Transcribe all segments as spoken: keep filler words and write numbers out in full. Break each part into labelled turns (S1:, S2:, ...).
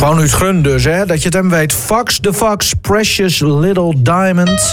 S1: Van Ruud Grun dus, hè? Dat je het hem weet. Fox the Fox, Precious Little Diamond.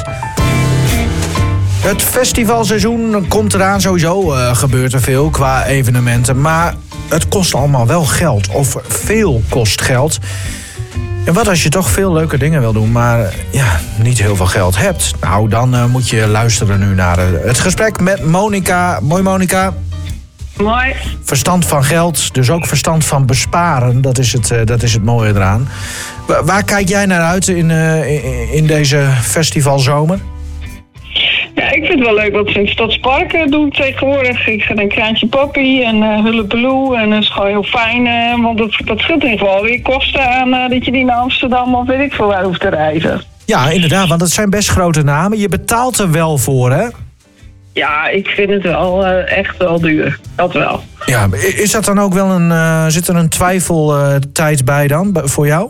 S1: Het festivalseizoen komt eraan. Sowieso uh, gebeurt er veel qua evenementen. Maar het kost allemaal wel geld. Of veel kost geld. En wat als je toch veel leuke dingen wil doen, maar ja, niet heel veel geld hebt? Nou, dan uh, moet je luisteren nu naar uh, het gesprek met Monica. Mooi, Monica.
S2: Mooi.
S1: Verstand van geld, dus ook verstand van besparen. Dat is het, uh, dat is het mooie eraan. Wa- waar kijk jij naar uit in, uh, in, in deze festivalzomer?
S2: Ja, ik vind het wel leuk wat ze in Stadsparken doen tegenwoordig. Ik ga naar Kraantje Papi en uh, Hullepeloe. En dat is gewoon heel fijn, uh, want dat, dat scheelt in ieder geval weer kosten aan uh, dat je niet naar Amsterdam of weet ik veel waar hoeft te reizen.
S1: Ja, inderdaad, want dat zijn best grote namen. Je betaalt er wel voor, hè?
S2: Ja, ik vind het wel uh, echt wel duur. Dat wel.
S1: Ja, is dat dan ook wel een, uh, zit er een twijfeltijd uh, bij dan, voor jou?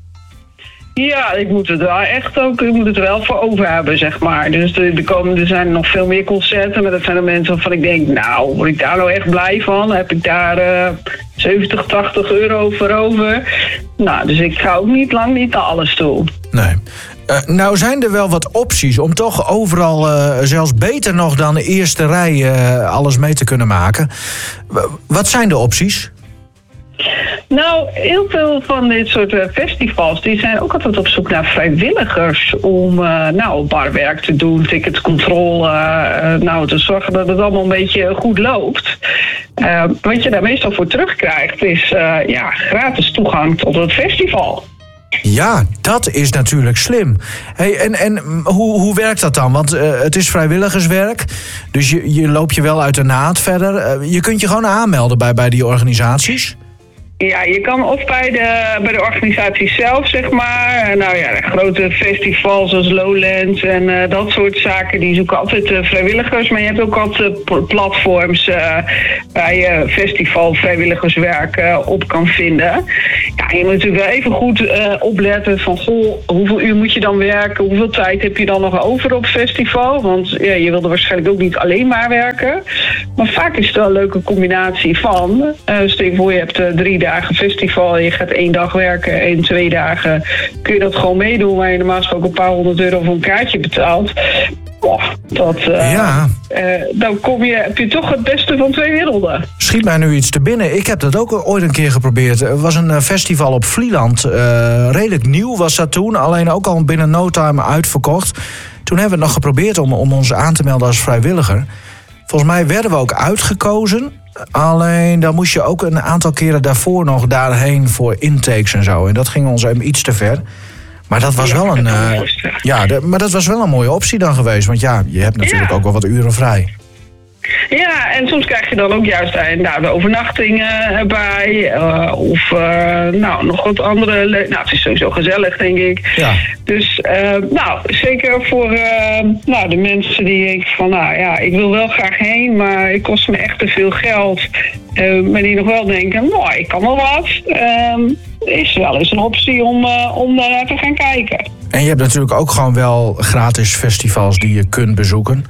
S2: Ja, ik moet het wel echt ook, ik moet het er wel voor over hebben, zeg maar. Dus de, de komende er zijn nog veel meer concerten, maar dat zijn de mensen waarvan ik denk, nou, word ik daar nou echt blij van? Heb ik daar uh, zeventig, tachtig euro voor over? Nou, dus ik ga ook niet lang niet naar alles toe.
S1: Nee. Uh, nou zijn er wel wat opties om toch overal, uh, zelfs beter nog dan de eerste rij, uh, alles mee te kunnen maken. W- wat zijn de opties?
S2: Nou, heel veel van dit soort uh, festivals, die zijn ook altijd op zoek naar vrijwilligers om uh, nou, barwerk te doen, ticketcontrole, uh, nou, te zorgen dat het allemaal een beetje goed loopt. Uh, wat je daar meestal voor terugkrijgt is uh, ja, gratis toegang tot het festival.
S1: Ja, dat is natuurlijk slim. Hey, en en hoe, hoe werkt dat dan? Want uh, het is vrijwilligerswerk, dus je, je loopt je wel uit de naad verder. Uh, je kunt je gewoon aanmelden bij, bij die organisaties.
S2: Ja, je kan of bij de, bij de organisatie zelf, zeg maar. Nou ja, grote festivals als Lowlands en uh, dat soort zaken, die zoeken altijd uh, vrijwilligers. Maar je hebt ook altijd uh, platforms uh, waar je festival vrijwilligerswerk uh, op kan vinden. Ja, je moet natuurlijk wel even goed uh, opletten van, goh, hoeveel uur moet je dan werken? Hoeveel tijd heb je dan nog over op festival? Want ja, je wil er waarschijnlijk ook niet alleen maar werken. Maar vaak is het wel een leuke combinatie van. Uh, stel je voor, je hebt uh, drie dagen dagen festival, je gaat één dag werken en twee dagen kun je dat gewoon meedoen waar je normaal gesproken een paar honderd euro voor een kaartje betaalt. Oh, dat, uh,
S1: ja.
S2: uh, dan kom je, heb je toch het beste van twee werelden.
S1: Schiet mij nu iets te binnen. Ik heb dat ook ooit een keer geprobeerd. Er was een festival op Vlieland. Uh, redelijk nieuw was dat toen. Alleen ook al binnen no time uitverkocht. Toen hebben we het nog geprobeerd om, om ons aan te melden als vrijwilliger. Volgens mij werden we ook uitgekozen. Alleen dan moest je ook een aantal keren daarvoor nog daarheen voor intakes en zo. En dat ging ons even iets te ver. Maar dat was
S2: ja,
S1: wel een. Uh, ja, de, maar dat was wel een mooie optie dan geweest. Want ja, je hebt natuurlijk ja. ook wel wat uren vrij.
S2: Ja, en soms krijg je dan ook juist nou, de overnachtingen erbij. Uh, of uh, nou, nog wat andere... Le- nou, het is sowieso gezellig, denk ik.
S1: Ja.
S2: Dus, uh, nou, zeker voor uh, nou, de mensen die denken van... nou ja, ik wil wel graag heen, maar het kost me echt te veel geld. Uh, maar die nog wel denken, nou, ik kan wel wat. Uh, is wel eens een optie om, uh, om daar te gaan kijken.
S1: En je hebt natuurlijk ook gewoon wel gratis festivals die je kunt bezoeken.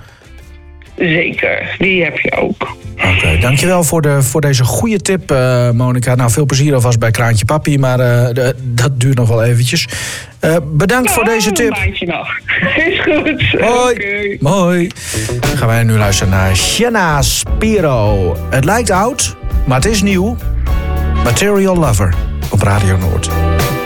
S2: Zeker, die heb je ook.
S1: Oké, okay, dankjewel voor, de, voor deze goede tip, uh, Monica. Nou, veel plezier alvast bij Kraantje Papi, maar uh, de, dat duurt nog wel eventjes. Uh, bedankt ja, voor deze tip.
S2: Een maandje nog. Is goed.
S1: Hoi.
S2: Okay.
S1: Mooi. Dan gaan wij nu luisteren naar Shanna Spiro. Het lijkt oud, maar het is nieuw. Material Lover op Radio Noord.